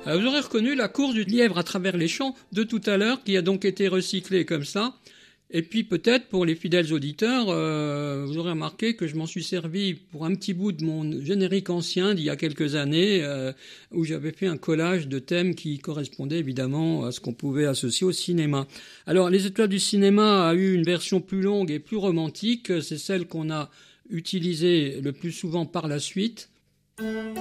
Vous aurez reconnu la course du lièvre à travers les champs de tout à l'heure, qui a donc été recyclée comme ça. Et puis peut-être pour les fidèles auditeurs, vous aurez remarqué que je m'en suis servi pour un petit bout de mon générique ancien d'il y a quelques années, où j'avais fait un collage de thèmes qui correspondaient évidemment à ce qu'on pouvait associer au cinéma. Alors Les Étoiles du cinéma a eu une version plus longue et plus romantique, c'est celle qu'on a utilisée le plus souvent par la suite.